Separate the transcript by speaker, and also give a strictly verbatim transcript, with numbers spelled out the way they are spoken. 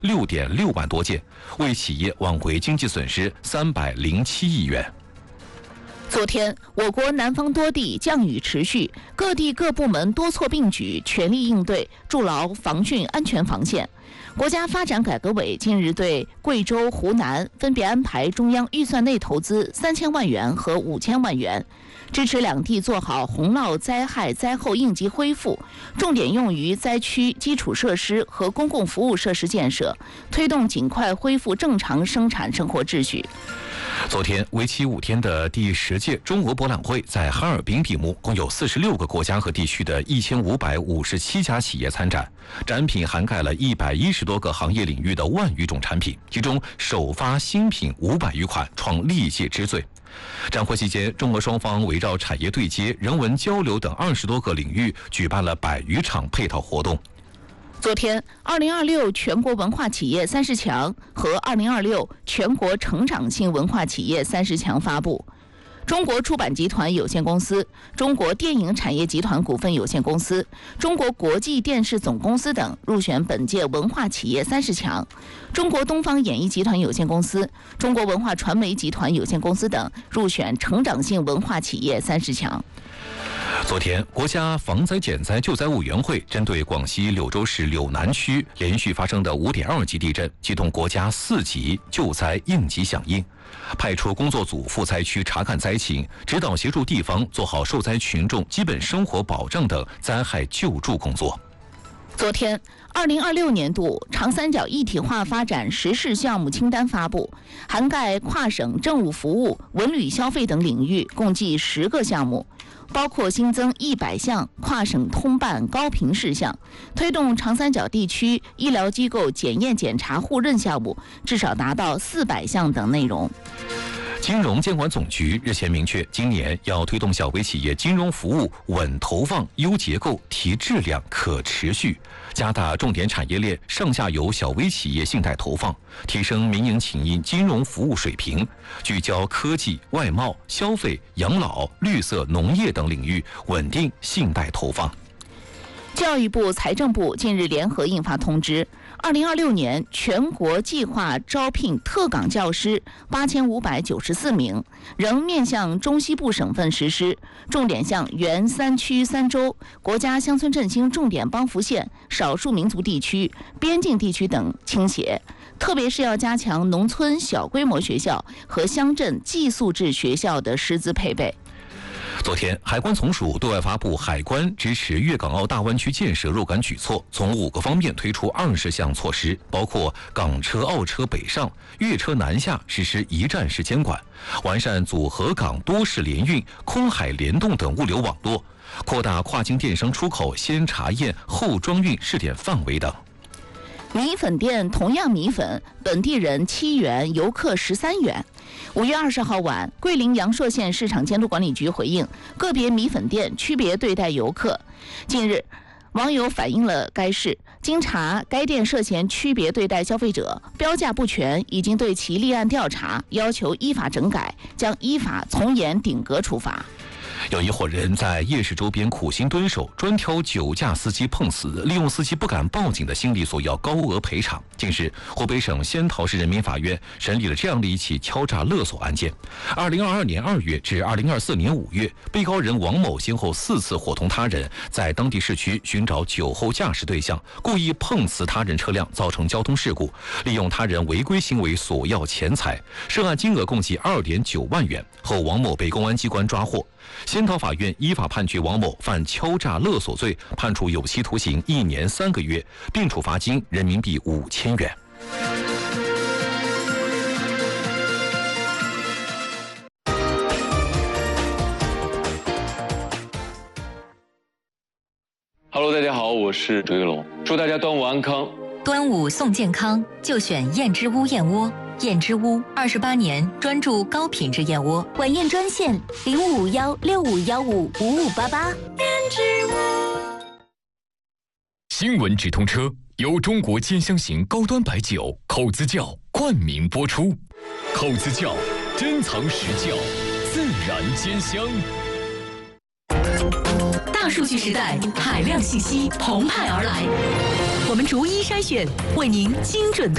Speaker 1: 六点六万多件，为企业挽回经济损失三百零七亿元。
Speaker 2: 昨天，我国南方多地降雨持续，各地各部门多措并举，全力应对，筑牢防汛安全防线。国家发展改革委近日对贵州、湖南分别安排中央预算内投资三千万元和五千万元，支持两地做好洪涝灾害灾后应急恢复，重点用于灾区基础设施和公共服务设施建设，推动尽快恢复正常生产生活秩序。
Speaker 1: 昨天，为期五天的第十届中俄博览会在哈尔滨闭幕，共有四十六个国家和地区的一千五百五十七家企业参展，展品涵盖了一百一十多个行业领域的万余种产品，其中首发新品五百余款，创历届之最。展会期间，中俄双方围绕产业对接、人文交流等二十多个领域举办了百余场配套活动。
Speaker 2: 昨天，二零二六全国文化企业三十强和二零二六全国成长性文化企业三十强发布。中国出版集团有限公司、中国电影产业集团股份有限公司、中国国际电视总公司等入选本届文化企业三十强，中国东方演艺集团有限公司、中国文化传媒集团有限公司等入选成长性文化企业三十强。
Speaker 1: 昨天，国家防灾减灾救灾委员会针对广西柳州市柳南区连续发生的五点二级地震，启动国家四级救灾应急响应，派出工作组赴灾区查看灾情，指导协助地方做好受灾群众基本生活保障等灾害救助工作。
Speaker 2: 昨天，二零二六年度长三角一体化发展实事项目清单发布，涵盖跨省政务服务、文旅消费等领域，共计十个项目，包括新增一百项跨省通办高频事项，推动长三角地区医疗机构检验检查互认项目至少达到四百项等内容。
Speaker 1: 金融监管总局日前明确，今年要推动小微企业金融服务稳投放、优结构、提质量、可持续，加大重点产业链上下游小微企业信贷投放，提升民营企业金融服务水平，聚焦科技、外贸、消费、养老、绿色、农业等领域，稳定信贷投放。
Speaker 2: 教育部、财政部近日联合印发通知，二零二六年全国计划招聘特岗教师八千五百九十四名，仍面向中西部省份实施，重点向原三区三州、国家乡村振兴重点帮扶县、少数民族地区、边境地区等倾斜，特别是要加强农村小规模学校和乡镇寄宿制学校的师资配备。
Speaker 1: 昨天，海关总署对外发布海关支持粤港澳大湾区建设若干举措，从五个方面推出二十项措施，包括港车、澳车北上、粤车南下实施一站式监管，完善组合港多式联运、空海联动等物流网络，扩大跨境电商出口先查验后装运试点范围等。
Speaker 2: 米粉店同样米粉，本地人七元，游客十三元。五月二十号晚，桂林阳朔县市场监督管理局回应，个别米粉店区别对待游客。近日，网友反映了该事，经查，该店涉嫌区别对待消费者，标价不全，已经对其立案调查，要求依法整改，将依法从严顶格处罚。
Speaker 1: 有一伙人在夜市周边苦心蹲守，专挑酒驾司机碰死，利用司机不敢报警的心理索要高额赔偿。近日，湖北省仙桃市人民法院审理了这样的一起敲诈勒索案件。二零二二年二月至二零二四年五月，被告人王某先后四次伙同他人，在当地市区寻找酒后驾驶对象，故意碰瓷他人车辆，造成交通事故，利用他人违规行为索要钱财。涉案金额共计二点九万元。后，王某被公安机关抓获。仙桃法院依法判决王某犯敲诈勒索罪，判处有期徒刑一年三个月，并处罚金人民币五千元。
Speaker 3: Hello， 大家好，我是周玉龙，祝大家端午安康。
Speaker 4: 端午送健康，就选燕之屋燕窝。燕之屋二十八年专注高品质燕窝，
Speaker 5: 晚宴专线零五幺六五幺五五五八八。燕之屋。
Speaker 6: 新闻直通车由中国兼香型高端白酒口子窖冠名播出，口子窖珍藏实窖，自然兼香。
Speaker 4: 大数据时代，海量信息澎湃而来，我们逐一筛选，为您精准